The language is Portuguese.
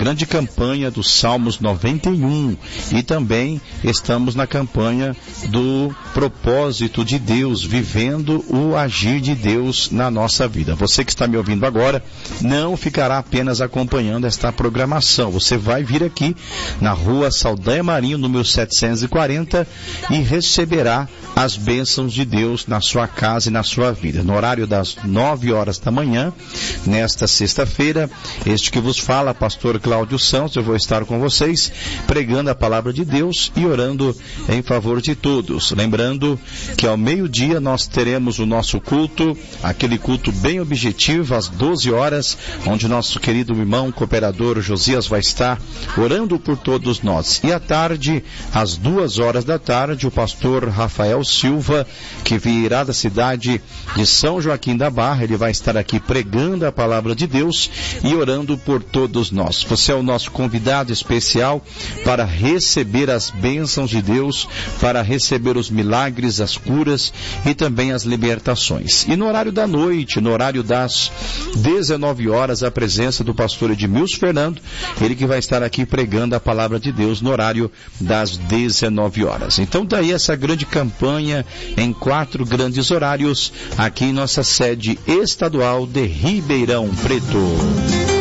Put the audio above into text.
grande campanha dos Salmos 91 e também estamos na campanha do propósito de Deus, vivendo o agir de Deus na nossa vida. Você que está me ouvindo agora, não ficará apenas acompanhando esta programação. Você vai vir aqui na rua Saldanha Marinho, número 740, e receberá as bênçãos de Deus na sua casa e na sua vida. No horário das 9 horas da manhã, nesta sexta-feira, este que vos fala, pastor Cláudio Santos, eu vou estar com vocês, pregando a palavra de Deus e orando em favor de todos. Lembrando que ao meio-dia nós teremos o nosso culto, aquele culto bem objetivo, às 12 horas, onde nosso querido irmão cooperador Josias vai estar orando por todos nós. E à tarde, às 2 horas da tarde, o pastor Rafael Silva, que virá da cidade de São Joaquim da Barra, ele vai estar aqui pregando a palavra de Deus e orando por todos nós. Você é o nosso convidado especial para receber as bênçãos de Deus, para receber os milagres, as curas e também as libertações. E no horário da noite, no horário das 19 horas, a presença do pastor Edmilson Fernando, ele que vai estar aqui pregando a palavra de Deus no horário das 19 horas. Então daí essa grande campanha em 4 grandes horários aqui em nossa sede estadual de Ribeirão Preto.